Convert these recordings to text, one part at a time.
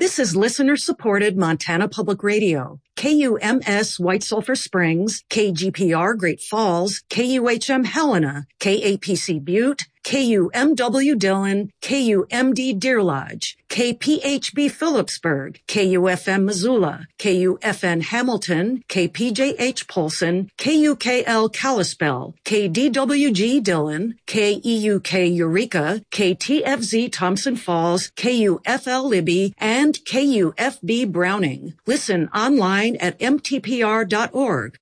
This is listener-supported Montana Public Radio, KUMS White Sulphur Springs, KGPR Great Falls, KUHM Helena, KAPC Butte, KUMW Dillon, KUMD Deer Lodge, KPHB Phillipsburg, KUFM Missoula, KUFN Hamilton, KPJH Polson, KUKL Kalispell, KDWG Dillon, KEUK Eureka, KTFZ Thompson Falls, KUFL Libby, and KUFB Browning. Listen online at mtpr.org.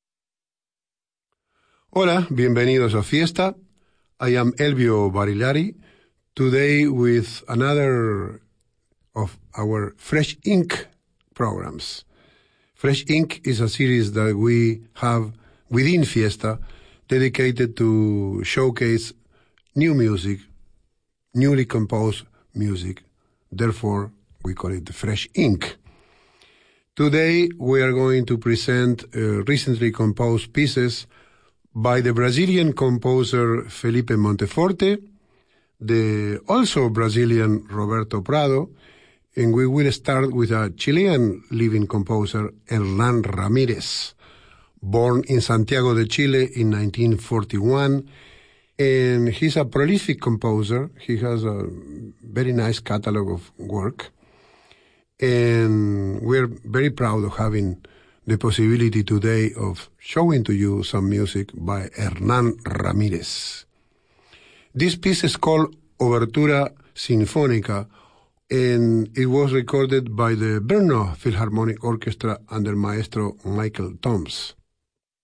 Hola, bienvenidos a Fiesta. I am Elvio Barilari, today with another of our Fresh Ink programs. Fresh Ink is a series that we have within Fiesta dedicated to showcase new music, newly composed music. Therefore, we call it the Fresh Ink. Today, we are going to present recently composed pieces by the Brazilian composer Felipe Monteforte, the also Brazilian Roberto Prado, and we will start with a Chilean living composer, Hernán Ramírez, born in Santiago de Chile in 1941, and he's a prolific composer. He has a very nice catalog of work, and we're very proud of having the possibility today of showing to you some music by Hernán Ramírez. This piece is called Obertura Sinfónica, and it was recorded by the Brno Philharmonic Orchestra under Maestro Michael Toms.